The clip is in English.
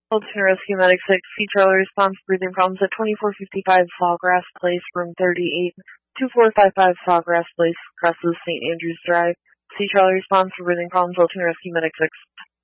Ultimate Rescue Medic 6, Sea Trailer response breathing problems at 2455 Sawgrass Place, room 38, 2455 Sawgrass Place, crosses St. Andrews Drive. Sea Trailer response for breathing problems, Ultimate Rescue Medic 6.